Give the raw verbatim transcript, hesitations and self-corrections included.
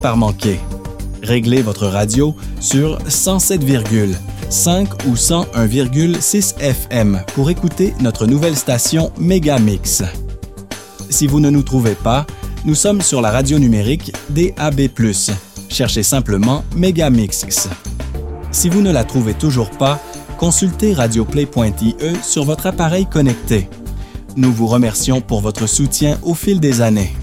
par manquer. Réglez votre radio sur cent sept virgule cinq ou cent un virgule six F M pour écouter notre nouvelle station Mégamix. Si vous ne nous trouvez pas, nous sommes sur la radio numérique D A B plus. Cherchez simplement Mégamix. Si vous ne la trouvez toujours pas, consultez radioplay point I E sur votre appareil connecté. Nous vous remercions pour votre soutien au fil des années.